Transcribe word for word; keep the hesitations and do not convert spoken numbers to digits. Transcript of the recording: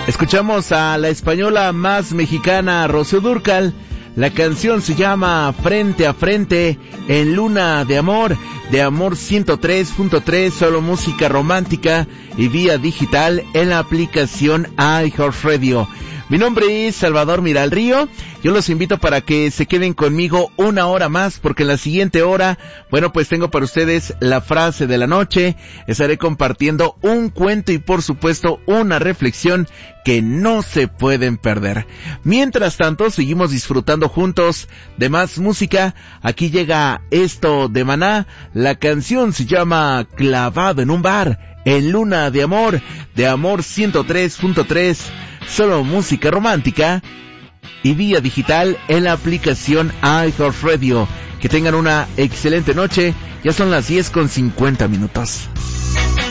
Escuchamos a la española más mexicana, Rocío Dúrcal. La canción se llama Frente a Frente en Luna de Amor, de Amor ciento tres punto tres, solo música romántica y vía digital en la aplicación iHeartRadio. Mi nombre es Salvador Miralrío. Yo los invito para que se queden conmigo una hora más, porque en la siguiente hora, bueno, pues tengo para ustedes la frase de la noche. Estaré compartiendo un cuento y por supuesto una reflexión que no se pueden perder. Mientras tanto, seguimos disfrutando juntos de más música. Aquí llega esto de Maná. La canción se llama Clavado en un bar, en Luna de Amor, de Amor ciento tres punto tres, solo música romántica y vía digital en la aplicación iHeartRadio. Que tengan una excelente noche. Ya son las diez con cincuenta minutos.